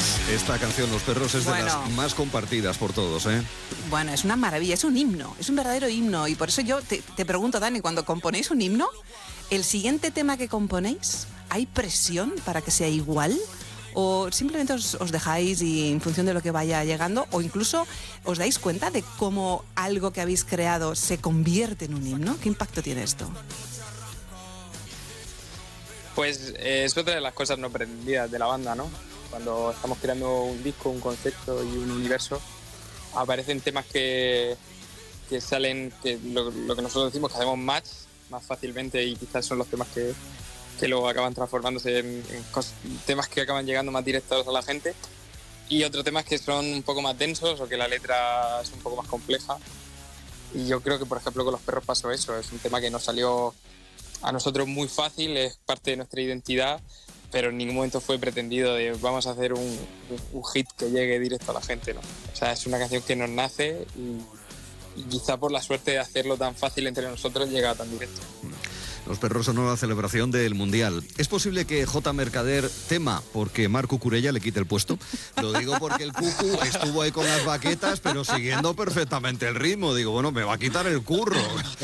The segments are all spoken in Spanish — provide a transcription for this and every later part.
Esta canción, Los Perros, es de las más compartidas por todos, ¿eh? Bueno, es una maravilla, es un himno, es un verdadero himno. Y por eso yo te pregunto, Dani, cuando componéis un himno, ¿el siguiente tema que componéis, hay presión para que sea igual? ¿O simplemente os dejáis y en función de lo que vaya llegando? ¿O incluso os dais cuenta de cómo algo que habéis creado se convierte en un himno? ¿Qué impacto tiene esto? Pues es otra de las cosas no pretendidas de la banda, ¿no? Cuando estamos creando un disco, un concepto y un universo, aparecen temas que salen, que lo que nosotros decimos que hacemos match más fácilmente, y quizás son los temas que luego acaban transformándose en temas que acaban llegando más directos a la gente, y otros temas que son un poco más densos o que la letra es un poco más compleja. Y yo creo que, por ejemplo, con Los Perros pasó eso. Es un tema que nos salió a nosotros muy fácil, es parte de nuestra identidad, pero en ningún momento fue pretendido de vamos a hacer un hit que llegue directo a la gente, ¿no? O sea, es una canción que nos nace y quizá por la suerte de hacerlo tan fácil entre nosotros llega tan directo. Los Perros son una celebración del Mundial. ¿Es posible que J. Mercader tema porque Marc Cucurella le quite el puesto? Lo digo porque el Cucu estuvo ahí con las baquetas, pero siguiendo perfectamente el ritmo. Digo, bueno, me va a quitar el curro.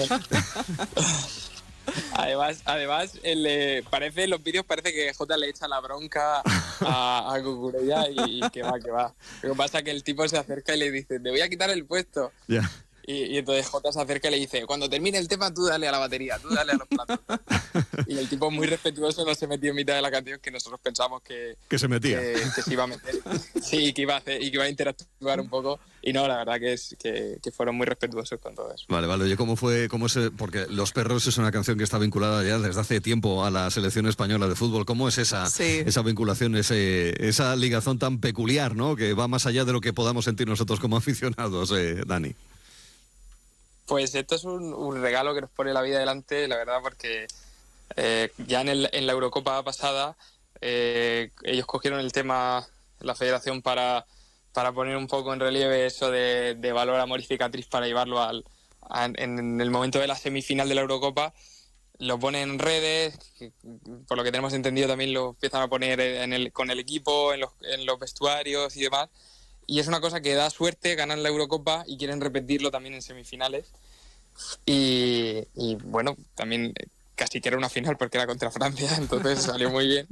Además parece, en los vídeos parece que Jota le echa la bronca a Cucurella y que va. Lo que pasa es que el tipo se acerca y le dice, te voy a quitar el puesto. Yeah. Y entonces Jota se acerca y le dice, cuando termine el tema tú dale a la batería, tú dale a los platos. Y el tipo muy respetuoso no se metió en mitad de la canción, que nosotros pensamos que se metía. Que se iba a meter. Sí, que iba a hacer y que iba a interactuar un poco. Y no, la verdad que fueron muy respetuosos con todo eso. Vale. Oye, porque Los Perros es una canción que está vinculada ya desde hace tiempo a la selección española de fútbol. ¿Cómo es esa vinculación, esa ligazón tan peculiar, ¿no? Que va más allá de lo que podamos sentir nosotros como aficionados, Dani? Pues esto es un regalo que nos pone la vida delante, la verdad, porque ya en la Eurocopa pasada ellos cogieron el tema, la federación, para poner un poco en relieve eso de valor, amor y cicatriz, para llevarlo en el momento de la semifinal de la Eurocopa. Lo ponen en redes, por lo que tenemos entendido también lo empiezan a poner con el equipo, en los vestuarios y demás. Y es una cosa que da suerte, ganan la Eurocopa y quieren repetirlo también en semifinales. Y bueno, también casi que era una final porque era contra Francia, entonces salió muy bien.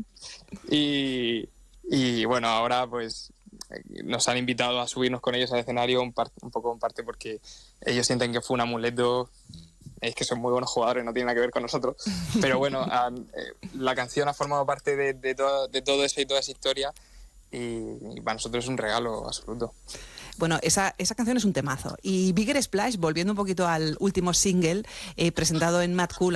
Y bueno, ahora pues nos han invitado a subirnos con ellos al escenario un poco en parte porque ellos sienten que fue un amuleto. Es que son muy buenos jugadores, no tiene nada que ver con nosotros. Pero bueno, la canción ha formado parte de todo eso y toda esa historia. Y para nosotros es un regalo absoluto. Bueno, esa canción es un temazo. Y Bigger Splash, volviendo un poquito al último single presentado en Mad Cool,